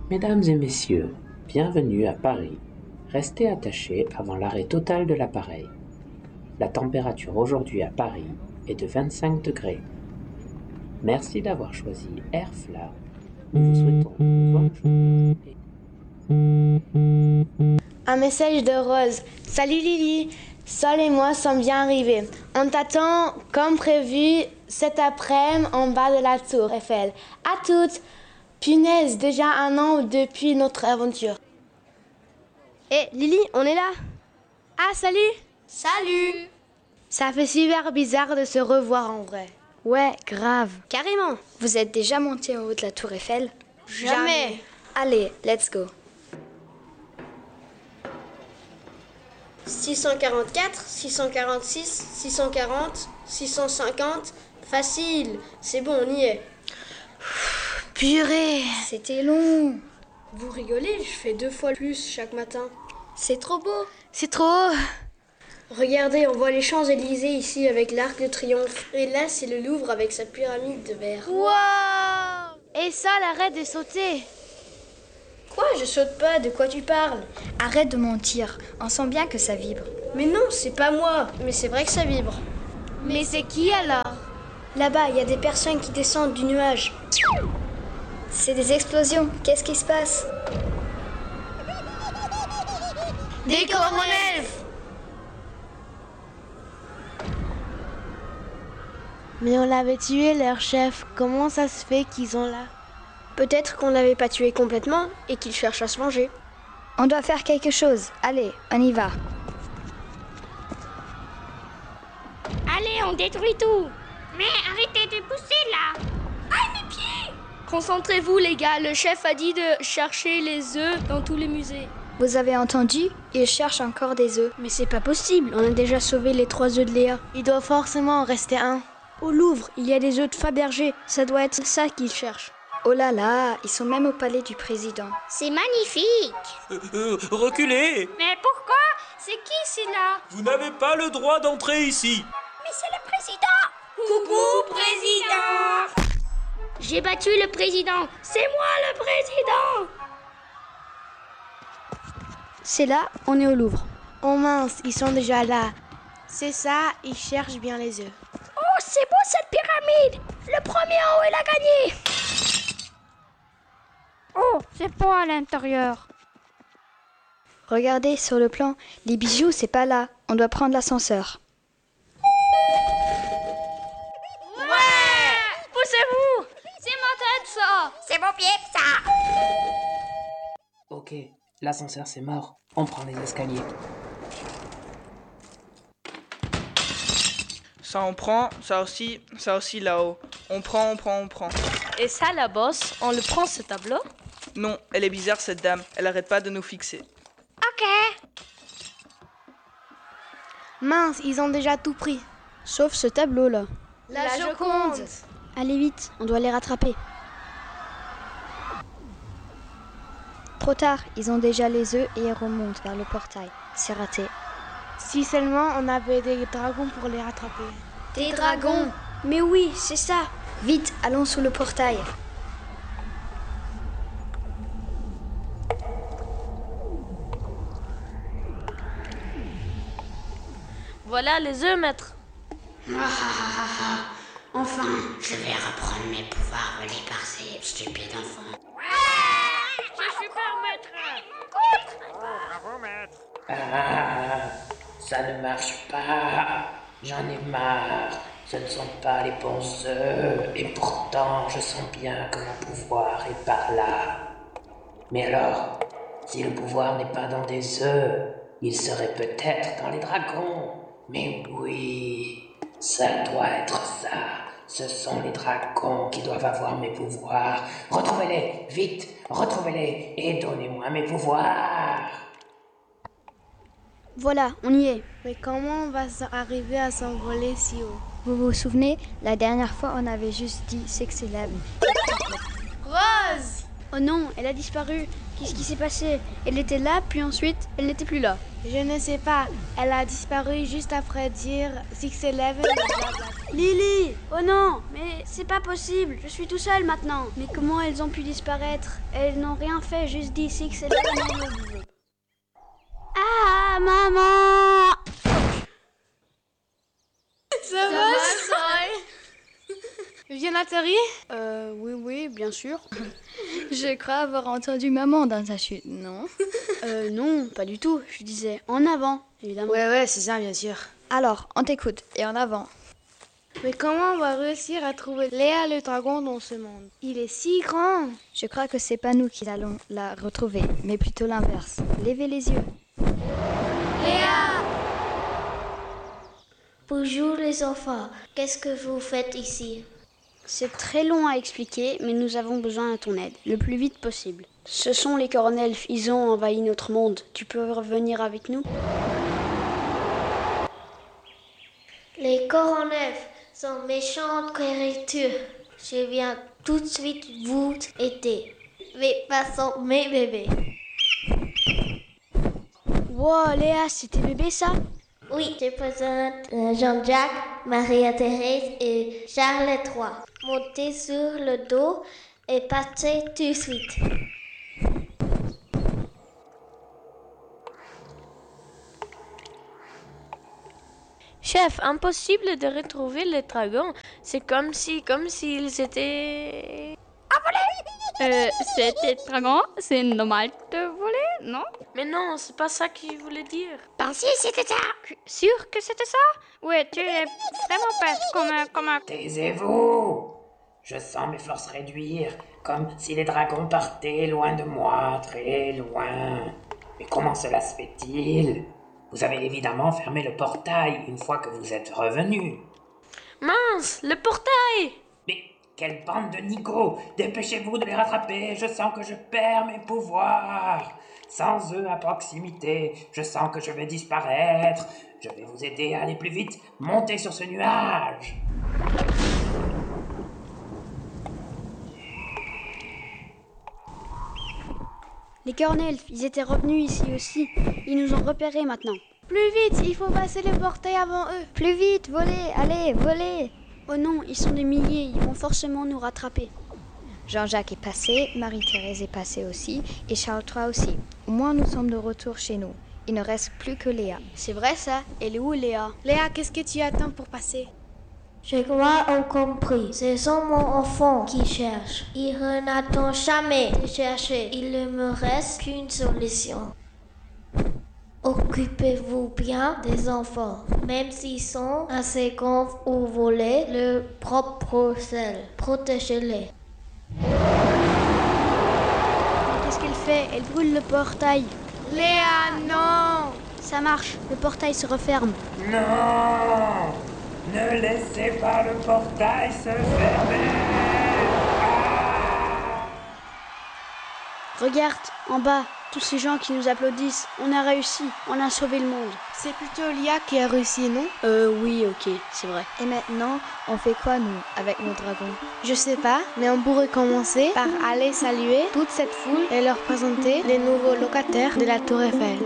Mesdames et messieurs, bienvenue à Paris. Restez attachés avant l'arrêt total de l'appareil. La température aujourd'hui à Paris est de 25 degrés. Merci d'avoir choisi Airfla. Nous vous souhaitons une bonne journée. Un message de Rose. Salut Lily, Sol et moi sommes bien arrivés. On t'attend comme prévu cet après-midi en bas de la tour Eiffel. À toutes. Punaise, déjà 1 an depuis notre aventure. Lily, on est là. Ah, salut. Salut. Ça fait super bizarre de se revoir en vrai. Ouais, grave. Carrément. Vous êtes déjà monté en haut de la tour Eiffel? Jamais. Allez, let's go. 644, 646, 640, 650. Facile. C'est bon, on y est. Purée. C'était long. Vous rigolez, je fais 2 fois plus chaque matin. C'est trop beau. C'est trop. Regardez, on voit les Champs-Élysées ici avec l'Arc de Triomphe. Et là, c'est le Louvre avec sa pyramide de verre. Wow. Et Sol, arrête de sauter. Quoi? Je saute pas, de quoi tu parles? Arrête de mentir. On sent bien que ça vibre. Mais non, c'est pas moi. Mais c'est vrai que ça vibre. Mais c'est qui alors? Là-bas, il y a des personnes qui descendent du nuage. C'est des explosions. Qu'est-ce qui se passe? Des coronels. Mais on l'avait tué leur chef. Comment ça se fait qu'ils sont là? Peut-être qu'on l'avait pas tué complètement et qu'il cherche à se venger. On doit faire quelque chose. Allez, on y va. Allez, on détruit tout. Mais arrêtez de pousser là. Ah, mes pieds! Concentrez-vous les gars, le chef a dit de chercher les œufs dans tous les musées. Vous avez entendu? Il cherche encore des œufs. Mais c'est pas possible, on a déjà sauvé les 3 œufs de Léa. Il doit forcément en rester un. Au Louvre, il y a des œufs de Fabergé, ça doit être ça qu'il cherche. Oh là là, ils sont même au palais du président. C'est magnifique. Reculez! Mais pourquoi? C'est qui celui-là? Vous n'avez pas le droit d'entrer ici. Mais c'est le président. Coucou, président. J'ai battu le président. C'est moi le président. C'est là, on est au Louvre. Oh mince, ils sont déjà là. C'est ça, ils cherchent bien les œufs. Oh, c'est beau cette pyramide. Le premier en haut, il a gagné. Oh, c'est beau à l'intérieur. Regardez sur le plan, les bijoux, c'est pas là. On doit prendre l'ascenseur. Ouais! Poussez-vous! C'est ma tête, ça! C'est mon pied, ça! Ok, l'ascenseur c'est mort. On prend les escaliers. Ça on prend, ça aussi là-haut. On prend. Et ça, la bosse, on le prend ce tableau? Non, elle est bizarre cette dame, elle arrête pas de nous fixer. Ok. Mince, ils ont déjà tout pris. Sauf ce tableau-là. La Joconde. Allez vite, on doit les rattraper. Trop tard, ils ont déjà les œufs et ils remontent vers le portail. C'est raté. Si seulement on avait des dragons pour les rattraper. Des dragons! Mais oui, c'est ça. Vite, allons sous le portail. Voilà les œufs, maître. Enfin, je vais reprendre mes pouvoirs volés par ces stupides enfants. C'est super, maître. Ah, ça ne marche pas. J'en ai marre. Ce ne sont pas les bons œufs. Et pourtant, je sens bien que mon pouvoir est par là. Mais alors, si le pouvoir n'est pas dans des œufs, il serait peut-être dans les dragons. Mais oui, ça doit être ça. Ce sont les dragons qui doivent avoir mes pouvoirs. Retrouvez-les, vite, retrouvez-les et donnez-moi mes pouvoirs. Voilà, on y est. Mais comment on va arriver à s'envoler si haut? Vous vous souvenez, la dernière fois, on avait juste dit c'est que c'est la vie. Rose! Oh non, elle a disparu. Qu'est-ce qui s'est passé? Elle était là, puis ensuite, elle n'était plus là. Je ne sais pas. Elle a disparu juste après dire 6-11. Lily! Oh non! Mais c'est pas possible! Je suis tout seul maintenant! Mais comment elles ont pu disparaître? Elles n'ont rien fait, juste dit 6-11. Ah, maman! Ça va, Viens Nathalie? Oui, bien sûr. Je crois avoir entendu maman dans ta chute, non? Non, pas du tout. Je disais en avant, évidemment. Ouais, c'est ça, bien sûr. Alors, on t'écoute, et en avant. Mais comment on va réussir à trouver Léa le dragon dans ce monde? Il est si grand. Je crois que c'est pas nous qui allons la retrouver, mais plutôt l'inverse. Levez les yeux. Bonjour les enfants, qu'est-ce que vous faites ici? C'est très long à expliquer, mais nous avons besoin de ton aide, le plus vite possible. Ce sont les Cornelfs, ils ont envahi notre monde. Tu peux revenir avec nous? Les Cornelfs sont méchantes créatures. Je viens tout de suite vous aider. Mais passons mes bébés. Wow, Léa, c'est tes bébés ça? Oui, je présente Jean-Jacques, Maria-Thérèse et Charles III. Montez sur le dos et partez tout de suite. Chef, impossible de retrouver les dragons. C'est comme s'ils étaient... C'était dragon, c'est normal de voler, non? Mais non, c'est pas ça qu'il voulait dire. Ben si, c'était ça. Sûr que c'était ça? Ouais, tu es vraiment bête comme un... Taisez-vous! Je sens mes forces réduire, comme si les dragons partaient loin de moi, très loin. Mais comment cela se fait-il? Vous avez évidemment fermé le portail une fois que vous êtes revenu. Mince, le portail! Mais quelle bande de nigauds! Dépêchez-vous de les rattraper, je sens que je perds mes pouvoirs. Sans eux à proximité, je sens que je vais disparaître. Je vais vous aider à aller plus vite. Montez sur ce nuage. Les Cornelfs, ils étaient revenus ici aussi. Ils nous ont repérés maintenant. Plus vite, il faut passer le portail avant eux. Plus vite, volez, allez, volez! Oh non, ils sont des milliers, ils vont forcément nous rattraper. Jean-Jacques est passé, Marie-Thérèse est passée aussi, et Charles III aussi. Au moins nous sommes de retour chez nous. Il ne reste plus que Léa. C'est vrai ça? Elle est où Léa? Léa, qu'est-ce que tu attends pour passer? Je crois on compris. Ce sont mon enfant qui cherche. Il n'attend jamais de chercher. Il ne me reste qu'une solution. Occupez-vous bien des enfants, même s'ils sont assez grands ou voler leur propre sel. Protégez-les. Qu'est-ce qu'elle fait? Elle brûle le portail. Léa, non! Ça marche, le portail se referme. Non! Ne laissez pas le portail se fermer! Regarde, en bas, tous ces gens qui nous applaudissent. On a réussi, on a sauvé le monde. C'est plutôt Léa qui a réussi, non? Oui, ok, c'est vrai. Et maintenant, on fait quoi, nous, avec nos dragons? Je sais pas, mais on pourrait commencer par aller saluer toute cette foule et leur présenter les nouveaux locataires de la Tour Eiffel.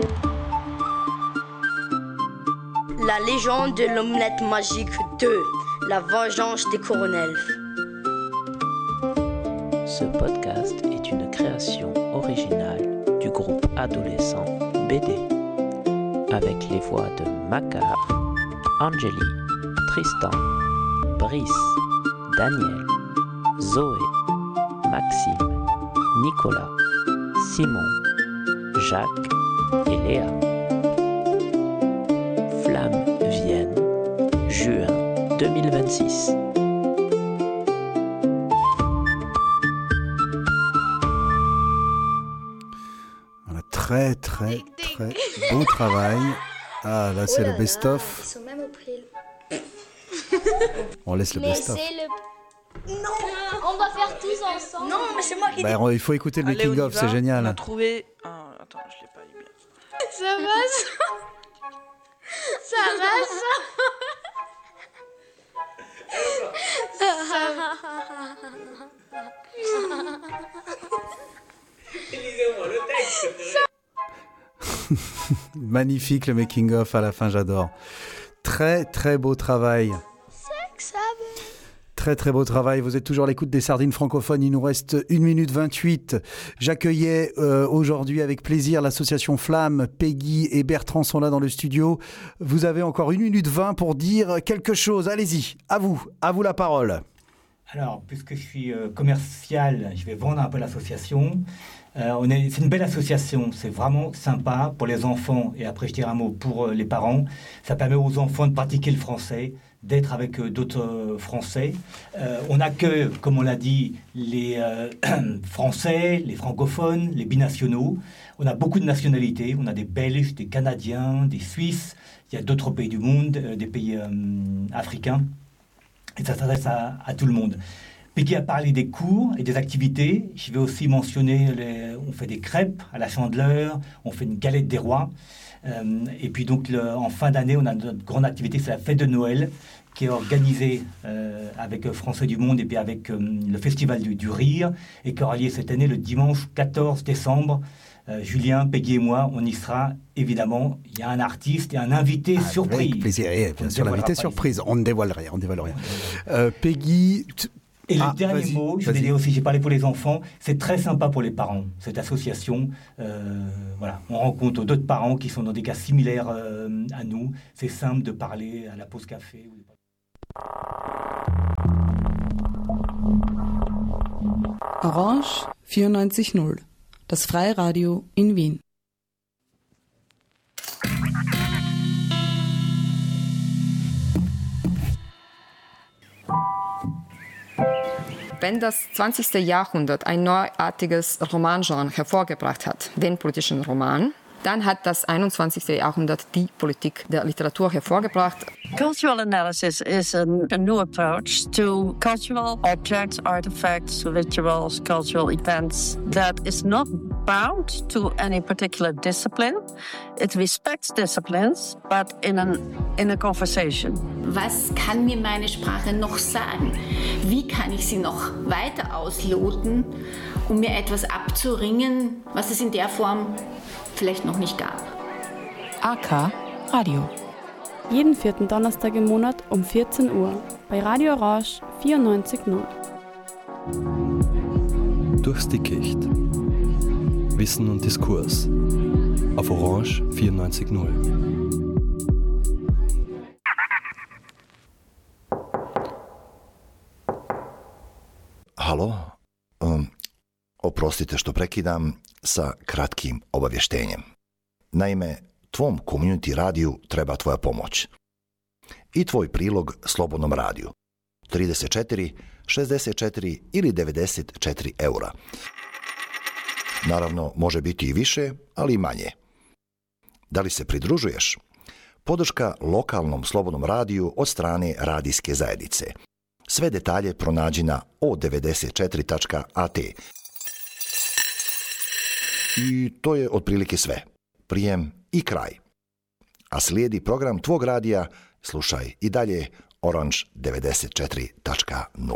La légende de l'omelette magique 2, la vengeance des Cornelfs. Ce podcast est une création originale du groupe adolescent BD, avec les voix de Macar, Angélie, Tristan, Brice, Daniel, Zoé, Maxime, Nicolas, Simon, Jacques et Léa. Flammes Vienne, juin 2026. Voilà, très beau travail. Ah là c'est le best-of. Ils sont même au prix. On laisse le best-of. Non, on va faire tous ensemble. Non, mais c'est moi qui... Bah, il faut écouter le Allez, making on y of, va. c'est génial. On a trouvé... attends, je l'ai pas lu bien. Ça va, ça va, Lisez-moi le texte. Magnifique le making-of à la fin, j'adore. Très très beau travail. Très très beau travail, vous êtes toujours à l'écoute des Sardines francophones, il nous reste 1 minute 28. J'accueillais aujourd'hui avec plaisir l'association Flamme, Peggy et Bertrand sont là dans le studio. Vous avez encore 1 minute 20 pour dire quelque chose, allez-y, à vous la parole. Alors, puisque je suis commercial, je vais vendre un peu l'association. C'est une belle association, c'est vraiment sympa pour les enfants et après je dirai un mot pour les parents. Ça permet aux enfants de pratiquer le français, d'être avec d'autres Français. On accueille, comme on l'a dit, les Français, les francophones, les binationaux. On a beaucoup de nationalités, on a des Belges, des Canadiens, des Suisses, il y a d'autres pays du monde, des pays africains. Et ça s'adresse à tout le monde. Peggy a parlé des cours et des activités. Je vais aussi mentionner, on fait des crêpes à la Chandeleur, on fait une galette des rois. Et puis donc en fin d'année, on a notre grande activité, c'est la fête de Noël, qui est organisée avec Français du Monde et puis avec le Festival du Rire, et qui aura lieu cette année le dimanche 14 décembre. Julien, Peggy et moi, on y sera évidemment. Il y a un artiste et un invité surprise. Avec plaisir, et bien sûr l'invité surprise. On ne dévoile rien, Peggy... Et le dernier mot, je vais dire aussi, j'ai parlé pour les enfants, c'est très sympa pour les parents, cette association. Voilà, on rencontre d'autres parents qui sont dans des cas similaires à nous. C'est simple de parler à la pause café. Orange 94.0, das Freiradio in Wien. Wenn das 20. Jahrhundert ein neuartiges Romangenre hervorgebracht hat, den politischen Roman, dann hat das 21. Jahrhundert die Politik der Literatur hervorgebracht. Cultural analysis is a new approach to cultural objects, artifacts, rituals, cultural events that is not bound to any particular discipline. It respects disciplines, but in a conversation. Was kann mir meine Sprache noch sagen? Wie kann ich sie noch weiter ausloten, um mir etwas abzuringen, was es in der Form vielleicht noch nicht gab? AK Radio. Jeden 4. Donnerstag im Monat um 14 Uhr bei Radio Orange 94.0. Durchs Dickicht. Wissen und Diskurs auf Orange 94.0. Halo? Oprostite što prekidam sa kratkim obavještenjem. Naime, tvom community radiju treba tvoja pomoć. I tvoj prilog Slobodnom radiju. 34, 64 ili 94 eura. Naravno, može biti i više, ali i manje. Da li se pridružuješ? Podrška lokalnom Slobodnom radiju od strane radijske zajednice. Sve detalje pronađi na o94.at. I to je otprilike sve. Prijem i kraj. A slijedi program tvog radija, slušaj i dalje Orange 94.0.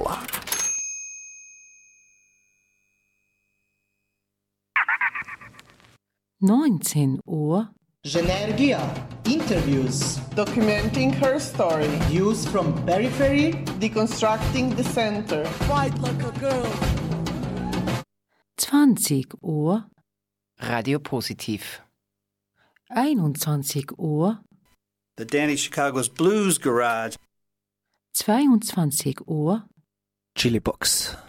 19 Uhr. Genergia interviews, documenting her story. Views from periphery, deconstructing the center. Fight like a girl. 20 Uhr. Radio Positiv. 21 Uhr. The Danny Chicago's Blues Garage. 22 Uhr. Chili Box.